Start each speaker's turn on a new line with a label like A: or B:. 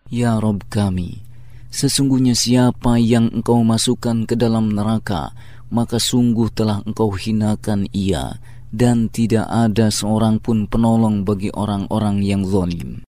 A: Ya Rabb kami, sesungguhnya siapa yang Engkau masukkan ke dalam neraka, maka sungguh telah Engkau hinakan ia, dan tidak ada seorang pun penolong bagi orang-orang yang zalim.